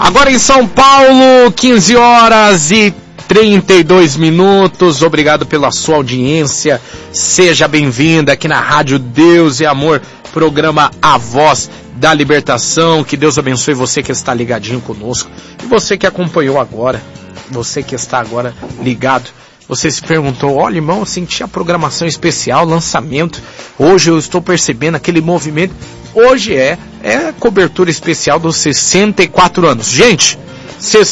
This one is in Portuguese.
Agora em São Paulo, 15 horas e 32 minutos. Obrigado pela sua audiência. Seja bem-vinda aqui na Rádio Deus e Amor, programa A Voz da Libertação. Que Deus abençoe você que está ligadinho conosco. E você que acompanhou agora, você que está agora ligado. Você se perguntou, olha, irmão, eu senti a programação especial, lançamento. Hoje eu estou percebendo aquele movimento. Hoje é cobertura especial dos 64 anos. Gente,